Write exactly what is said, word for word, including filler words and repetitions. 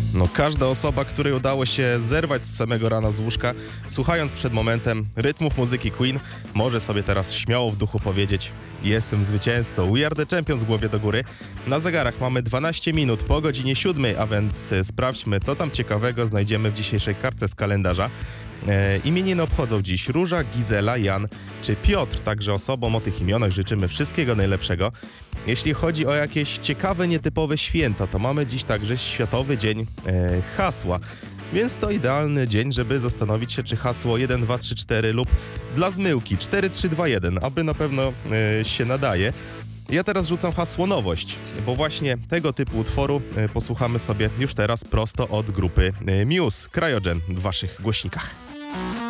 No, każda osoba, której udało się zerwać z samego rana z łóżka, słuchając przed momentem rytmów muzyki Queen, może sobie teraz śmiało w duchu powiedzieć: jestem zwycięzcą, we are the champions, w głowie do góry. Na zegarach mamy dwanaście minut po godzinie siódmej, a więc sprawdźmy, co tam ciekawego znajdziemy w dzisiejszej kartce z kalendarza. E, imieniny obchodzą dziś Róża, Gizela, Jan czy Piotr, także osobom o tych imionach życzymy wszystkiego najlepszego. Jeśli chodzi o jakieś ciekawe, nietypowe święta, to mamy dziś także Światowy Dzień e, Hasła, więc to idealny dzień, żeby zastanowić się, czy hasło jeden dwa trzy cztery lub dla zmyłki cztery trzy dwa jeden, aby na pewno e, się nadaje. Ja teraz rzucam hasło nowość, bo właśnie tego typu utworu e, posłuchamy sobie już teraz prosto od grupy e, Muse, Cryogen w waszych głośnikach.